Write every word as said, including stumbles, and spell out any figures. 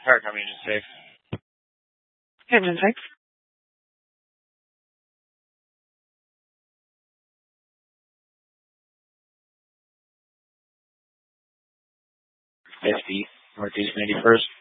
Power company is safe. Engine six. fifty, Northeast ninety-first.